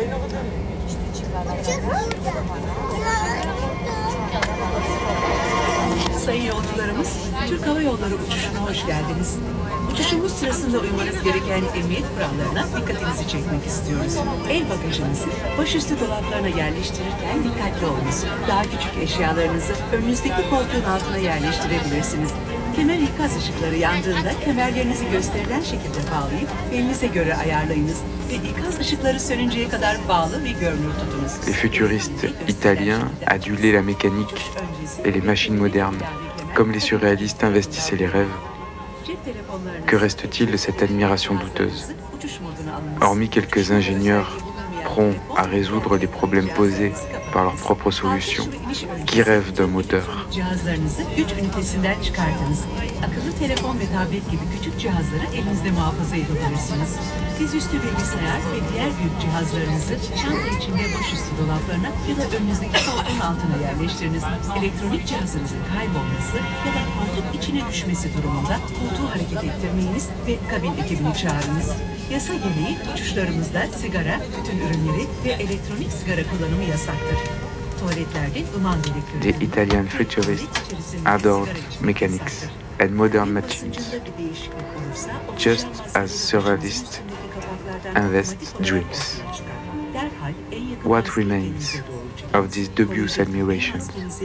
Sayın yolcularımız, Türk Hava Yolları uçuşuna hoş geldiniz. Uçuşumuz sırasında uymanız gereken emniyet kurallarına dikkatinizi çekmek istiyoruz. El bagajınızı başüstü dolaplarına yerleştirirken dikkatli olunuz. Daha küçük eşyalarınızı önünüzdeki koltuğun altına yerleştirebilirsiniz. Kemer ikaz ışıkları yandığında kemerlerinizi gösterilen şekilde bağlayıp elinize göre ayarlayınız ve ikaz ışıkları sönünceye kadar bağlı ve görünür tutunuz. Les futuristes italiens adulaient la mécanique et les machines modernes, comme les surréalistes investissaient les rêves. Que reste-t-il de cette admiration douteuse? Hormis quelques ingénieurs prompts à résoudre les problèmes posés par leurs propres solutions, qui rêvent d'un moteur? Cihazlarınızı güç ünitesinden çıkartınız. Akıllı telefon ve tablet gibi küçük cihazları elinizde muhafaza edebilirsiniz. Dizüstü bilgisayar ve diğer büyük cihazlarınızı çanta içinde başüstü dolaplarına ya da önünüzdeki koltuğun altına yerleştiriniz. Elektronik cihazınızın kaybolması ya da koltuk içine düşmesi durumunda koltuğu hareket ettirmeyiniz ve kabin ekibini çağırınız. Yasa gereği uçuşlarımızda sigara, tütün ürünleri ve elektronik sigara kullanımı yasaktır. Tuvaletlerde duman dedektörü. The Italian futurists adored mechanics and modern machines, just as surrealists invest dreams. What remains of this dubious admiration?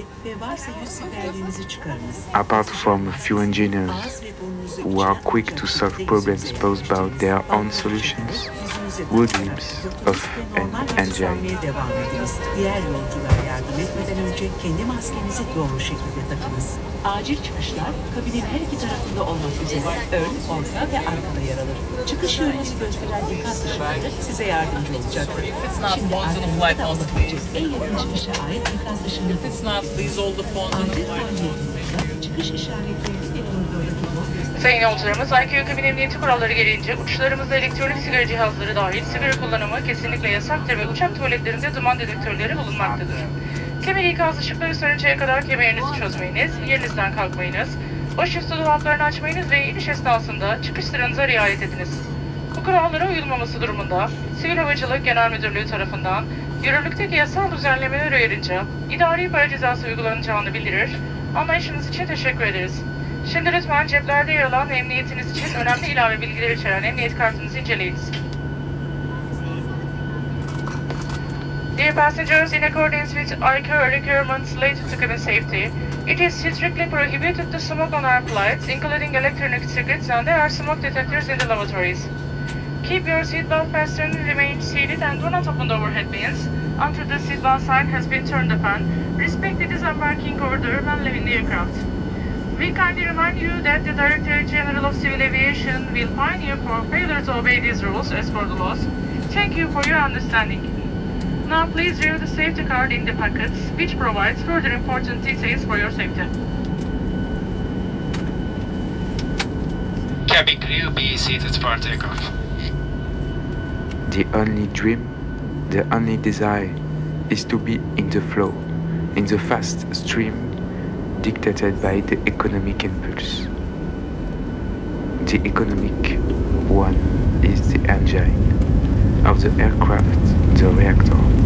Apart from a few engineers who are quick to solve problems posed by their own solutions, who dreams of an engine? Diğer yolculara yardım etmeden önce kendi maskenizi doğru şekilde takınız. Acil çıkışlar kabinin her iki tarafında olmak üzere ön, orta ve arkada yer alır. Çıkış yönünüzü gösteren ikaz ışıkları size yardımcı olacaktır. Şimdi arkanızda da olabilecek en yakın çıkışa ait ikaz ışığını acil faaliyetinde çıkış işaretlerini ve koridordaki yol gösterir. Sayın yolcularımız, IQ kabin emniyeti kuralları gereğince uçuşlarımızda elektronik sigara cihazları dahil sigara kullanımı kesinlikle yasaktır ve uçak tuvaletlerinde duman dedektörleri bulunmaktadır. Kemer ikaz ışıkları sönünceye kadar kemerinizi çözmeyiniz, yerinizden kalkmayınız, başüstü dolaplarını açmayınız ve iniş esnasında çıkış sıranıza riayet ediniz. Bu kurallara uyulmaması durumunda Sivil Havacılık Genel Müdürlüğü tarafından yürürlükteki yasal düzenlemeler uyarınca idari para cezası uygulanacağını bildirir. Anlayışınız için teşekkür ederiz. Şimdi lütfen ceplerde yer alan ve emniyetiniz için önemli ilave bilgiler içeren emniyet kartınızı inceleyiniz. Dear passengers, in accordance with ICAO requirements related to cabin safety, it is strictly prohibited to smoke on our flights, including electronic cigarettes, and there are smoke detectors in the lavatories. Keep your seatbelt fastened, remain seated, and do not open the overhead bins until the seatbelt sign has been turned upon. Respect the disembarking order when leaving the aircraft. We kindly remind you that the Director General of Civil Aviation will fine you for failure to obey these rules as per the laws. Thank you for your understanding. Now please read the safety card in the packets, which provides further important details for your safety. Cabin crew, be seated for takeoff. The only dream, the only desire is to be in the flow, in the fast stream dictated by the economic impulse. The economic one is the engine of the aircraft, the reactor.